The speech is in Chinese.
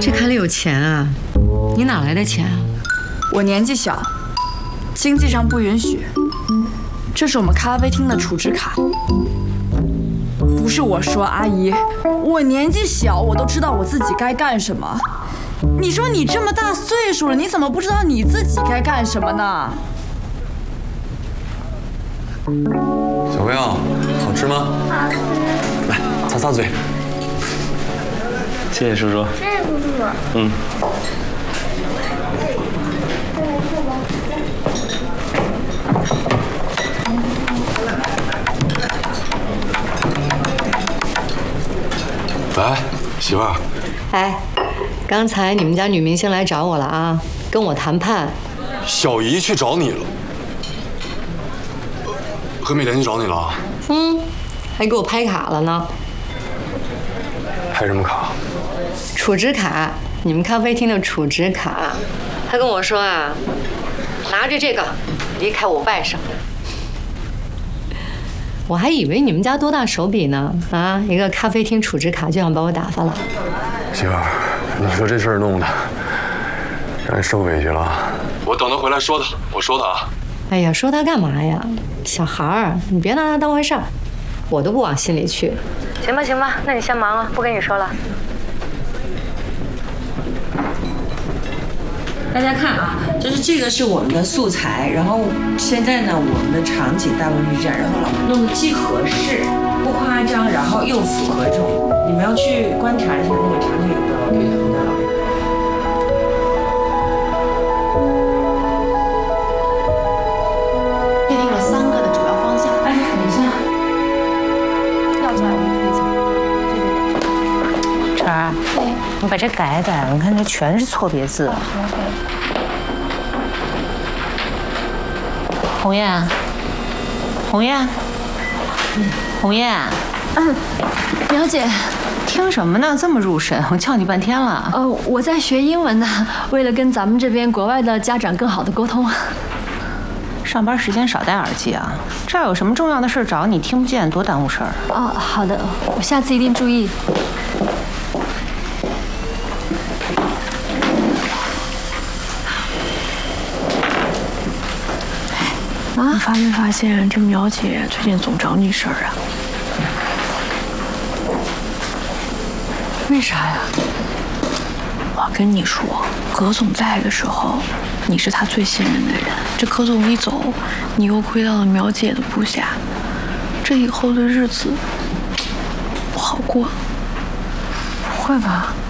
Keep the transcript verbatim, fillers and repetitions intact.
这卡里有钱啊？你哪来的钱啊？ 我年纪小，经济上不允许。这是我们咖啡厅的储值卡。不是我说，阿姨，我年纪小，我都知道我自己该干什么。你说你这么大岁数了，你怎么不知道你自己该干什么呢？ 小朋友，好吃吗？ 好吃。 来，擦擦嘴。谢谢叔叔。 谢谢叔叔。 嗯。 来，媳妇儿。 哎，刚才你们家女明星来找我了啊，跟我谈判。 小姨去找你了。何美莲去找你了？ 嗯，还给我拍卡了呢。 拍什么卡？ 储值卡，你们咖啡厅的储值卡。他跟我说啊，拿着这个离开我外甥。我还以为你们家多大手笔呢，啊，一个咖啡厅储值卡就想把我打发了。 媳妇儿，你说这事儿弄的，让你受委屈了。我等他回来说他，我说他啊。 哎呀，说他干嘛呀？小孩儿，你别拿他当回事儿，我都不往心里去。行吧，行吧，那你先忙了，不跟你说了。 大家看啊，就是这个是我们的素材，然后现在呢，我们的场景大部分是这样，然后老弄得既合适不夸张，然后又符合这种，你们要去观察一下那个场景的配合的。 确定了三个的主要方向。 哎，等一下， 要出来我们看一下。 晨儿，你把这改改，你看这全是错别字。红艳，红艳，红艳， 嗯，苗姐， 听什么呢？这么入神，我叫你半天了。 呃，我在学英文呢，为了跟咱们这边国外的家长更好的沟通。 上班时间少戴耳机啊！这儿有什么重要的事找你，听不见，多耽误事儿。 哦，好的，我下次一定注意。 啊！你发没发现这苗姐最近总找你事儿啊？ 为啥呀？ 我跟你说，葛总在的时候，你是他最信任的人。这葛总一走，你又归到了苗姐的部下，这以后的日子不好过。 不会吧？